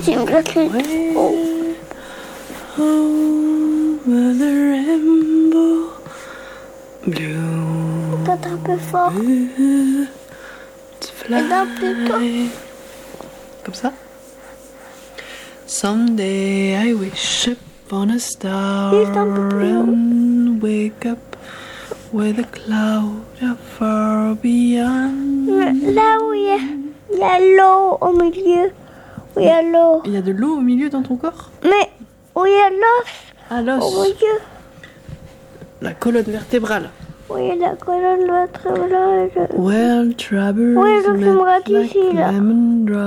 J'ai une glacerie. Ouais. Oh. Over the rainbow, blue. Peut-être un peu fort. Birds fly. Et d'un peu tôt. Comme ça. Someday I wish upon a star Juste un peu plus haut. and wake up where the clouds are far beyond. Là où il y a l'eau au milieu. Où il y a l'eau. Il y a de l'eau au milieu dans ton corps? Mais où il y a l'os Ah, au l'os. milieu. La colonne vertébrale. Où il y a la colonne vertébrale. Well, troubles Ouais, donc ça me met rate like ici, là. lemon drops.